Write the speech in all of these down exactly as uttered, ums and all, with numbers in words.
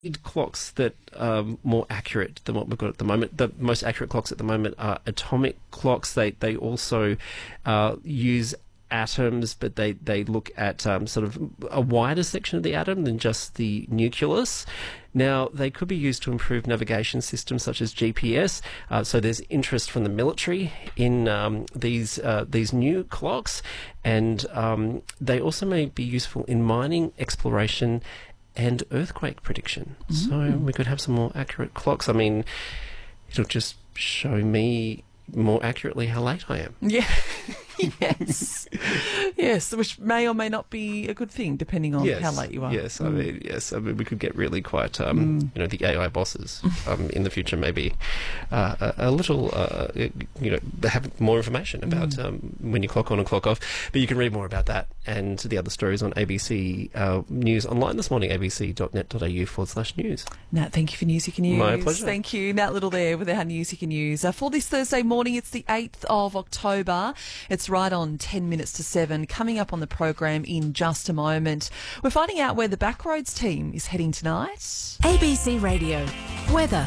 clocks that are more accurate than what we've got at the moment. The most accurate clocks at the moment are atomic clocks. They they also uh, use atoms, but they, they look at um, sort of a wider section of the atom than just the nucleus. Now, they could be used to improve navigation systems such as G P S. Uh, so there's interest from the military in um, these uh, these new clocks, and um, they also may be useful in mining, exploration, and earthquake prediction. Mm. So we could have some more accurate clocks. I mean, it'll just show me more accurately how late I am. Yeah. Yes. Yes, which may or may not be a good thing, depending on yes. how late you are. Yes, mm. I mean, yes, I mean, we could get really quite, um, mm. you know, the A I bosses um, in the future. Maybe uh, a, a little, uh, you know, have more information about mm. um, when you clock on and clock off. But you can read more about that and the other stories on A B C uh, News online this morning, abc.net.au forward slash news. Nat, thank you for News You Can Use. My pleasure. Thank you, Nat Little there with our News You Can Use. Uh, for this Thursday morning, it's the eighth of October. It's right on ten minutes to seven. Coming up on the program in just a moment, we're finding out where the Backroads team is heading tonight. A B C Radio. Weather.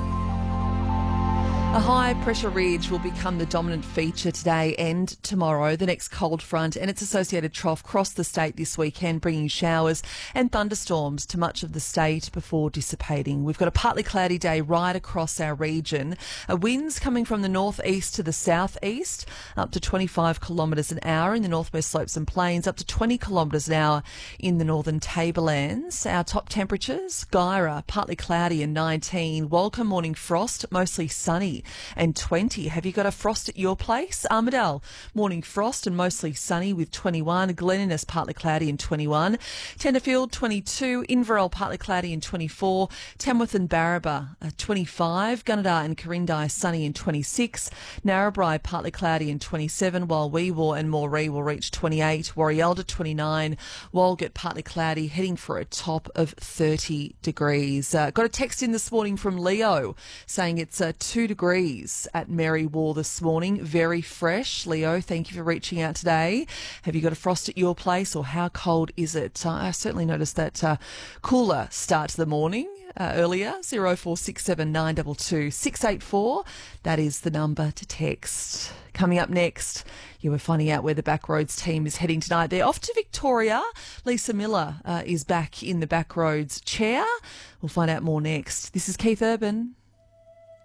A high-pressure ridge will become the dominant feature today and tomorrow. The next cold front and its associated trough crossed the state this weekend, bringing showers and thunderstorms to much of the state before dissipating. We've got a partly cloudy day right across our region. Uh, winds coming from the northeast to the southeast, up to twenty-five kilometres an hour in the northwest slopes and plains, up to twenty kilometres an hour in the northern tablelands. Our top temperatures, Guyra, partly cloudy and nineteen. Walcombe, morning frost, mostly sunny and twenty. Have you got a frost at your place? Armidale, morning frost and mostly sunny with twenty-one. Glen Innes, partly cloudy and twenty-one. Tenterfield, twenty-two. Inverell, partly cloudy and twenty-four. Tamworth and Barraba, uh, twenty-five. Gunnedah and Corindai, sunny and twenty-six. Narrabri, partly cloudy and twenty-seven, while Weewar and Moree will reach twenty-eight. Warialda, twenty-nine. Walgett, partly cloudy, heading for a top of thirty degrees. Uh, got a text in this morning from Leo saying it's uh, two degrees at Mary Wall this morning. Very fresh. Leo, thank you for reaching out today. Have you got a frost at your place, or how cold is it? Uh, I certainly noticed that uh, cooler start to the morning uh, earlier. zero four six seven nine two two six eight four. That is the number to text. Coming up next, you were finding out where the Backroads team is heading tonight. They're off to Victoria. Lisa Miller uh, is back in the Backroads chair. We'll find out more next. This is Keith Urban.